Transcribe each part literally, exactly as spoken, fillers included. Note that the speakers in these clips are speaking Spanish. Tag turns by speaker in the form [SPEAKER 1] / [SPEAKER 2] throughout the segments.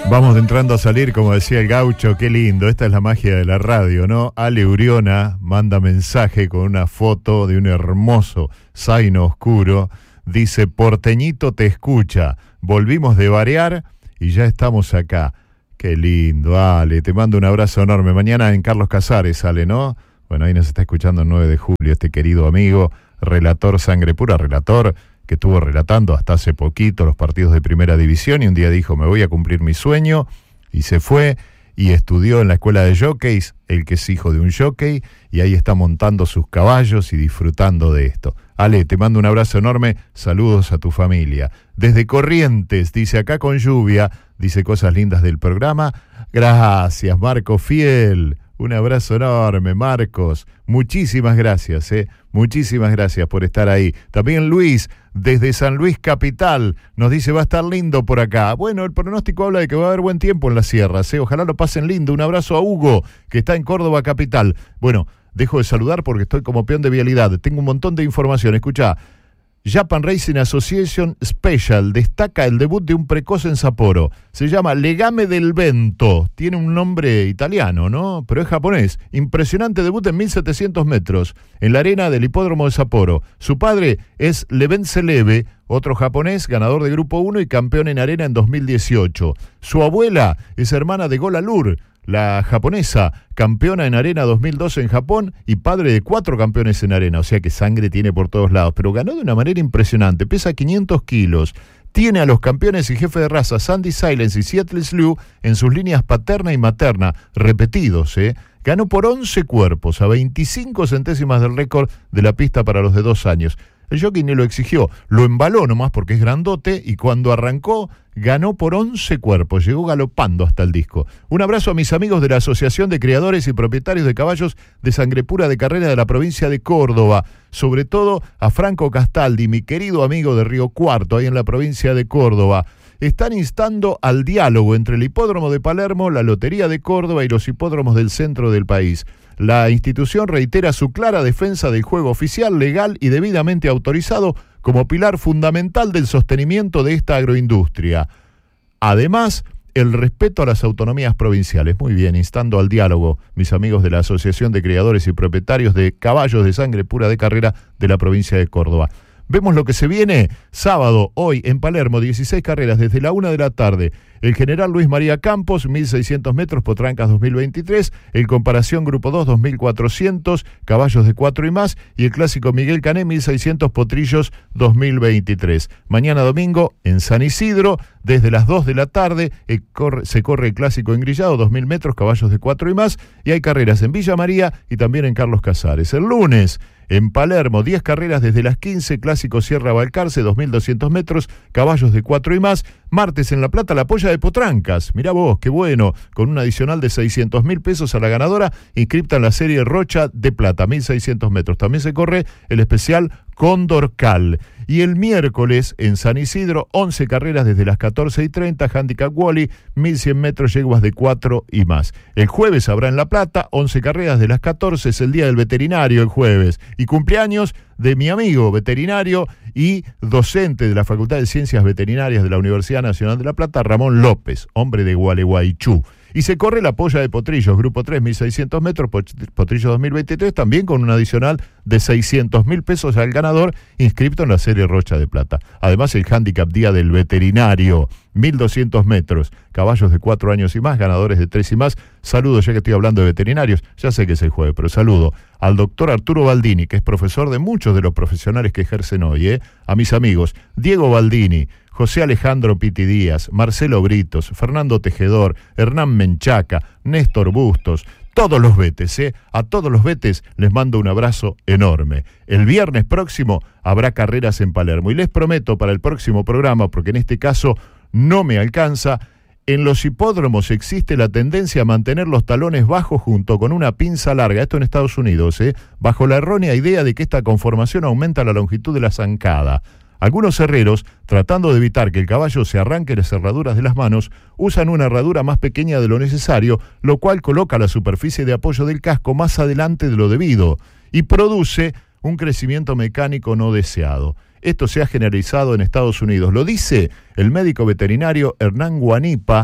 [SPEAKER 1] Vamos entrando a salir, como decía el gaucho, qué lindo, esta es la magia de la radio, ¿no? Ale Uriona manda mensaje con una foto de un hermoso zaino oscuro, dice, porteñito te escucha, volvimos de variar y ya estamos acá. Qué lindo, Ale, te mando un abrazo enorme. Mañana en Carlos Casares, Ale, ¿no? Bueno, ahí nos está escuchando el nueve de julio, este querido amigo, relator sangre pura, relator que estuvo relatando hasta hace poquito los partidos de primera división y un día dijo, me voy a cumplir mi sueño, y se fue y estudió en la escuela de jockeys, el que es hijo de un jockey, y ahí está montando sus caballos y disfrutando de esto. Ale, te mando un abrazo enorme, saludos a tu familia. Desde Corrientes, dice acá con lluvia, dice cosas lindas del programa. Gracias, Marco Fiel. Un abrazo enorme, Marcos. Muchísimas gracias, ¿eh? Muchísimas gracias por estar ahí. También Luis, desde San Luis Capital, nos dice, va a estar lindo por acá. Bueno, el pronóstico habla de que va a haber buen tiempo en las sierras, ¿eh? Ojalá lo pasen lindo. Un abrazo a Hugo, que está en Córdoba Capital. Bueno, dejo de saludar porque estoy como peón de vialidad. Tengo un montón de información. Escuchá. Japan Racing Association Special destaca el debut de un precoz en Sapporo. Se llama Legame del Vento. Tiene un nombre italiano, ¿no? Pero es japonés. Impresionante debut en mil setecientos metros en la arena del hipódromo de Sapporo. Su padre es Leven Celebe, otro japonés, ganador de Grupo uno y campeón en arena en dos mil dieciocho. Su abuela es hermana de Gola Lur, la japonesa, campeona en arena dos mil doce en Japón y padre de cuatro campeones en arena, o sea que sangre tiene por todos lados, pero ganó de una manera impresionante, pesa quinientos kilos, tiene a los campeones y jefe de raza Sandy Silence y Seattle Slew en sus líneas paterna y materna, repetidos, ¿eh? Ganó por once cuerpos, a veinticinco centésimas del récord de la pista para los de dos años. El jockey ni lo exigió, lo embaló nomás porque es grandote y cuando arrancó ganó por once cuerpos, llegó galopando hasta el disco. Un abrazo a mis amigos de la Asociación de Criadores y Propietarios de Caballos de Sangre Pura de Carrera de la provincia de Córdoba, sobre todo a Franco Castaldi, mi querido amigo de Río Cuarto, ahí en la provincia de Córdoba. Están instando al diálogo entre el hipódromo de Palermo, la Lotería de Córdoba y los hipódromos del centro del país. La institución reitera su clara defensa del juego oficial, legal y debidamente autorizado como pilar fundamental del sostenimiento de esta agroindustria. Además, el respeto a las autonomías provinciales. Muy bien, instando al diálogo, mis amigos de la Asociación de Criadores y Propietarios de Caballos de Sangre Pura de Carrera de la provincia de Córdoba. Vemos lo que se viene sábado, hoy en Palermo, dieciséis carreras desde la una de la tarde. El General Luis María Campos, mil seiscientos metros, Potrancas dos mil veintitrés. El Comparación Grupo dos, dos mil cuatrocientos, caballos de cuatro y más. Y el Clásico Miguel Cané, mil seiscientos potrillos, dos mil veintitrés. Mañana domingo en San Isidro, desde las dos de la tarde, el corre, se corre el Clásico Engrillado, dos mil metros, caballos de cuatro y más. Y hay carreras en Villa María y también en Carlos Casares. El lunes, en Palermo, diez carreras desde las quince, Clásico Sierra Balcarce, dos mil doscientos metros, caballos de cuatro y más. Martes en La Plata, la polla de Potrancas. Mirá vos, qué bueno, con un adicional de seiscientos mil pesos a la ganadora, inscripta en la serie Rocha de Plata, mil seiscientos metros. También se corre el especial Cóndor Cal. Y el miércoles en San Isidro, once carreras desde las catorce y treinta, Handicap Wally, mil cien metros, yeguas de cuatro y más. El jueves habrá en La Plata, once carreras de las catorce, es el día del veterinario el jueves. Y cumpleaños de mi amigo veterinario y docente de la Facultad de Ciencias Veterinarias de la Universidad Nacional de La Plata, Ramón López, hombre de Gualeguaychú. Y se corre la polla de potrillos, grupo tres, mil seiscientos metros, potrillos dos mil veintitrés, también con un adicional de seiscientos mil pesos al ganador, inscripto en la serie Rocha de Plata. Además, el handicap día del veterinario, mil doscientos metros, caballos de cuatro años y más, ganadores de tres y más. Saludo, ya que estoy hablando de veterinarios, ya sé que es el jueves, pero saludo al doctor Arturo Baldini, que es profesor de muchos de los profesionales que ejercen hoy, ¿eh? A mis amigos, Diego Baldini, José Alejandro Piti Díaz, Marcelo Britos, Fernando Tejedor, Hernán Menchaca, Néstor Bustos, todos los betes, ¿eh? A todos los betes les mando un abrazo enorme. El viernes próximo habrá carreras en Palermo y les prometo para el próximo programa, porque en este caso no me alcanza, en los hipódromos existe la tendencia a mantener los talones bajos junto con una pinza larga, esto en Estados Unidos, ¿eh? Bajo la errónea idea de que esta conformación aumenta la longitud de la zancada. Algunos herreros, tratando de evitar que el caballo se arranque las cerraduras de las manos, usan una herradura más pequeña de lo necesario, lo cual coloca la superficie de apoyo del casco más adelante de lo debido y produce un crecimiento mecánico no deseado. Esto se ha generalizado en Estados Unidos. Lo dice el médico veterinario Hernán Guanipa,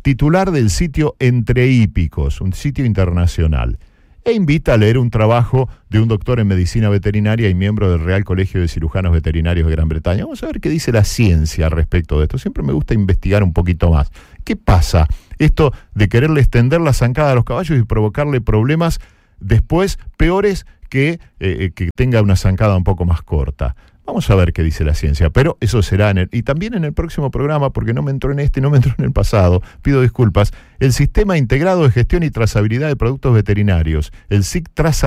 [SPEAKER 1] titular del sitio Entre Hípicos, un sitio internacional, e invita a leer un trabajo de un doctor en medicina veterinaria y miembro del Real Colegio de Cirujanos Veterinarios de Gran Bretaña. Vamos a ver qué dice la ciencia al respecto de esto. Siempre me gusta investigar un poquito más. ¿Qué pasa? Esto de quererle extender la zancada a los caballos y provocarle problemas después peores que eh, que tenga una zancada un poco más corta. Vamos a ver qué dice la ciencia, pero eso será en el, y también en el próximo programa, porque no me entró en este, no me entró en el pasado, pido disculpas, el Sistema Integrado de Gestión y Trazabilidad de Productos Veterinarios, el S I C Traza